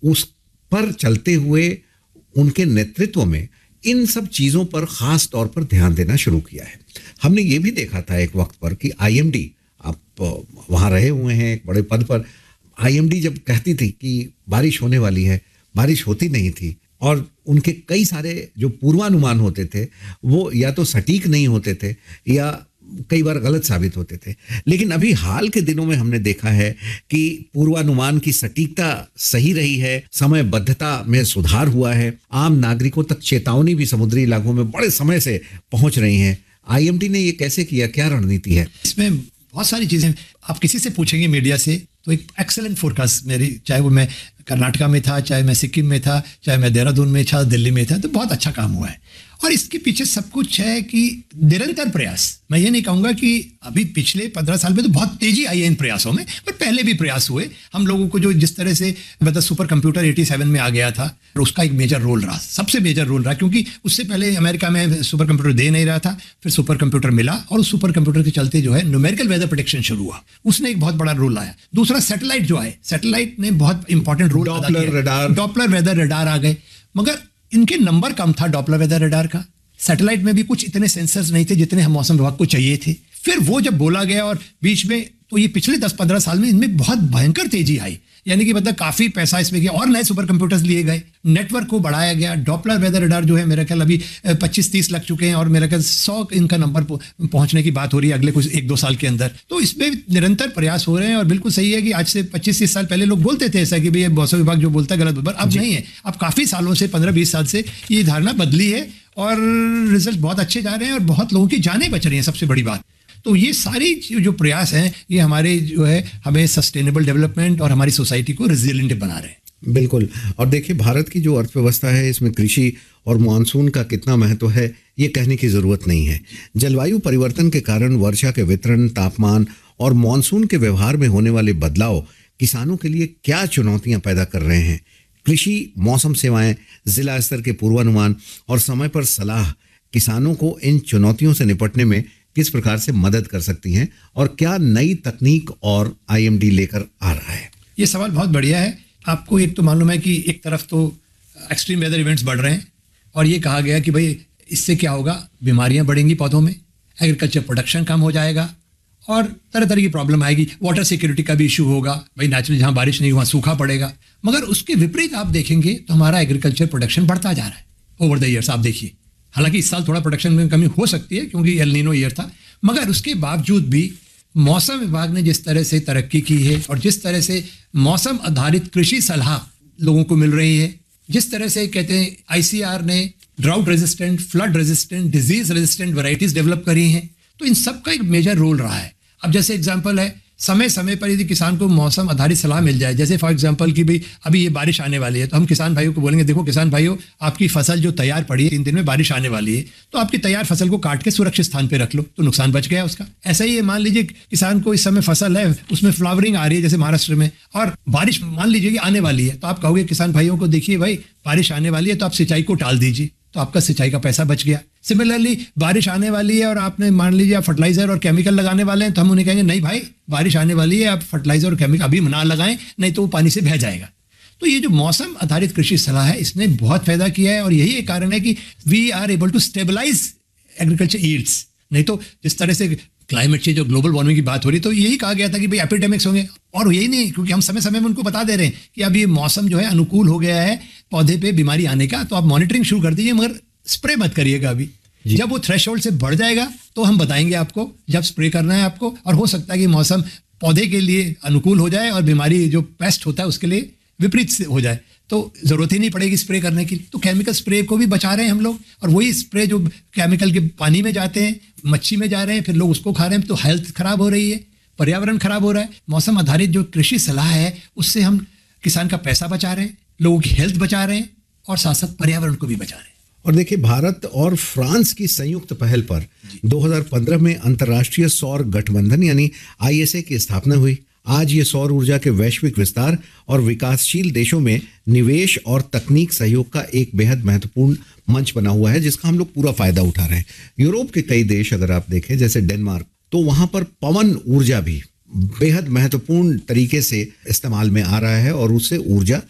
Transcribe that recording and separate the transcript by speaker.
Speaker 1: उस पर चलते हुए उनके नेतृत्व में इन सब चीज़ों पर ख़ास तौर पर ध्यान देना शुरू किया है। हमने ये भी देखा था एक वक्त पर कि आईएमडी, आप वहाँ रहे हुए हैं एक बड़े पद पर, आईएमडी जब कहती थी कि बारिश होने वाली है, बारिश होती नहीं थी, और उनके कई सारे जो पूर्वानुमान होते थे वो या तो सटीक नहीं होते थे या कई बार गलत साबित होते थे। लेकिन अभी हाल के दिनों में हमने देखा है कि पूर्वानुमान की सटीकता सही रही है, समयबद्धता में सुधार हुआ है, आम नागरिकों तक चेतावनी भी समुद्री इलाकों में बड़े समय से पहुंच रही है। आईएमडी ने ये कैसे किया, क्या रणनीति है
Speaker 2: इसमें? बहुत सारी चीज़ें आप किसी से पूछेंगे मीडिया से तो एक एक्सेलेंट फोरकास्ट मेरी, चाहे वो मैं कर्नाटका में था, चाहे मैं सिक्किम में था, चाहे मैं देहरादून में था, दिल्ली में था, तो बहुत अच्छा काम हुआ है। और इसके पीछे सब कुछ है कि निरंतर प्रयास। मैं ये नहीं कहूँगा कि अभी पिछले 15 साल में तो बहुत तेजी आई है इन प्रयासों में, पर पहले भी प्रयास हुए। हम लोगों को जो जिस तरह से मतलब सुपर कंप्यूटर 87 में आ गया था, उसका एक मेजर रोल रहा, सबसे मेजर रोल रहा, क्योंकि उससे पहले अमेरिका में सुपर कंप्यूटर दे नहीं रहा था, फिर सुपर कंप्यूटर मिला और उस सुपर कंप्यूटर के चलते जो है न्यूमेरिकल वेदर प्रेडिक्शन शुरू हुआ, उसने एक बहुत बड़ा रोल लाया। दूसरा सैटेलाइट जो आए, सैटेलाइट ने बहुत इंपॉर्टेंट रोल अदा किया। डॉपलर वेदर रडार आ गए, मगर इनके नंबर कम था डॉपलर वेदर रडार का। सैटेलाइट में भी कुछ इतने सेंसर्स नहीं थे जितने हम मौसम विभाग को चाहिए थे। फिर वो जब बोला गया और बीच में, तो ये पिछले 10-15 साल में इनमें बहुत भयंकर तेजी आई, यानी कि मतलब काफी पैसा इसमें गया और नए सुपर कंप्यूटर्स लिए गए, नेटवर्क को बढ़ाया गया। डॉपलर वेदर रडार जो है मेरा ख्याल अभी 25-30 लग चुके हैं और मेरा ख्याल 100 इनका नंबर पहुंचने की बात हो रही है अगले कुछ 1-2 साल के अंदर। तो इसमें निरंतर प्रयास हो रहे हैं और बिल्कुल सही है कि आज से 25-30 साल पहले लोग बोलते थे ऐसा कि भाई मौसम विभाग जो बोलता है गलत, अब नहीं है। अब काफी सालों से 15-20 साल से ये धारणा बदली है और रिजल्ट बहुत अच्छे जा रहे हैं और बहुत लोगों की जानें बच रही हैं, सबसे बड़ी बात। तो ये सारी जो प्रयास हैं ये हमारे जो है हमें सस्टेनेबल डेवलपमेंट और हमारी सोसाइटी को रेजिलिएंट बना रहे हैं।
Speaker 1: बिल्कुल। और देखिए, भारत की जो अर्थव्यवस्था है इसमें कृषि और मानसून का कितना महत्व है ये कहने की ज़रूरत नहीं है। जलवायु परिवर्तन के कारण वर्षा के वितरण, तापमान और मानसून के व्यवहार में होने वाले बदलाव किसानों के लिए क्या चुनौतियां पैदा कर रहे हैं। कृषि, मौसम सेवाएं, जिला स्तर के पूर्वानुमान और समय पर सलाह किसानों को इन चुनौतियों से निपटने में किस प्रकार से मदद कर सकती हैं और क्या नई तकनीक और आईएमडी लेकर आ रहा है?
Speaker 2: ये सवाल बहुत बढ़िया है। आपको एक तो मालूम है कि एक तरफ तो एक्सट्रीम वेदर इवेंट्स बढ़ रहे हैं और ये कहा गया कि भाई इससे क्या होगा, बीमारियां बढ़ेंगी पौधों में, एग्रीकल्चर प्रोडक्शन कम हो जाएगा और तरह तरह की प्रॉब्लम आएगी। वाटर सिक्योरिटी का भी इशू होगा, भाई नेचुरली जहाँ बारिश नहीं हुआ सूखा पड़ेगा। मगर उसके विपरीत आप देखेंगे तो हमारा एग्रीकल्चर प्रोडक्शन बढ़ता जा रहा है ओवर द ईयर्स। आप देखिए, हालांकि इस साल थोड़ा प्रोडक्शन में कमी हो सकती है क्योंकि एल नीनो ईयर था, मगर उसके बावजूद भी मौसम विभाग ने जिस तरह से तरक्की की है और जिस तरह से मौसम आधारित कृषि सलाह लोगों को मिल रही है, जिस तरह से कहते हैं आईसीआर ने drought resistant, flood resistant, disease resistant varieties develop करी हैं, तो इन सब का एक मेजर रोल रहा है। अब जैसे एग्जांपल है, समय समय पर यदि किसान को मौसम आधारित सलाह मिल जाए, जैसे फॉर एग्जांपल कि भाई अभी ये बारिश आने वाली है, तो हम किसान भाइयों को बोलेंगे देखो किसान भाइयों, आपकी फसल जो तैयार पड़ी है 3 दिन में बारिश आने वाली है, तो आपकी तैयार फसल को काट के सुरक्षित स्थान पे रख लो, तो नुकसान बच गया उसका। ऐसा ही मान लीजिए किसान को इस समय फसल है, उसमें फ्लावरिंग आ रही है जैसे महाराष्ट्र में, और बारिश मान लीजिए कि आने वाली है, तो आप कहोगे किसान भाइयों को देखिए भाई बारिश आने वाली है तो आप सिंचाई को टाल दीजिए, तो आपका सिंचाई का पैसा बच गया। सिमिलरली बारिश आने वाली है और आपने मान लीजिए आप फर्टिलाइजर और केमिकल लगाने वाले हैं, तो हम उन्हें कहेंगे नहीं भाई बारिश आने वाली है, आप फर्टिलाइजर और केमिकल अभी ना लगाएं, नहीं तो वो पानी से बह जाएगा। तो ये जो मौसम आधारित कृषि सलाह है इसने बहुत फायदा किया है और यही एक कारण है कि we are able to stabilise agriculture yields. नहीं तो जिस तरह से क्लाइमेट चेंज और ग्लोबल वार्मिंग की बात हो रही, तो यही कहा गया था कि भाई एपिडेमिक्स होंगे, और यही नहीं, क्योंकि हम समय समय में उनको बता दे रहे हैं कि अब ये मौसम जो है अनुकूल हो गया है पौधे पे बीमारी आने का, तो आप मॉनिटरिंग शुरू कर दीजिए, मगर स्प्रे मत करिएगा अभी। जब वो थ्रेशोल्ड से बढ़ जाएगा तो हम बताएंगे आपको जब स्प्रे करना है आपको, और हो सकता है कि मौसम पौधे के लिए अनुकूल हो जाए और बीमारी जो पेस्ट होता है उसके लिए विपरीत हो जाए, तो जरूरत ही नहीं पड़ेगी स्प्रे करने की। तो केमिकल स्प्रे को भी बचा रहे हैं हम लोग, और वही स्प्रे जो केमिकल के पानी में जाते हैं, मच्छी में जा रहे हैं, फिर लोग उसको खा रहे हैं, तो हेल्थ खराब हो रही है, पर्यावरण खराब हो रहा है। मौसम आधारित जो कृषि सलाह है उससे हम किसान का पैसा बचा रहे हैं, लोगों की हेल्थ बचा रहे हैं और साथ साथ पर्यावरण को भी बचा रहे हैं।
Speaker 1: और देखिए, भारत और फ्रांस की संयुक्त पहल पर 2015 में अंतर्राष्ट्रीय सौर गठबंधन यानी आईएसए की स्थापना हुई। आज ये सौर ऊर्जा के वैश्विक विस्तार और विकासशील देशों में निवेश और तकनीक सहयोग का एक बेहद महत्वपूर्ण मंच बना हुआ है, जिसका हम लोग पूरा फायदा उठा रहे हैं। यूरोप के कई देश अगर आप देखें, जैसे डेनमार्क, तो वहां पर पवन ऊर्जा भी बेहद महत्वपूर्ण तरीके से इस्तेमाल में आ रहा है और उससे ऊर्जा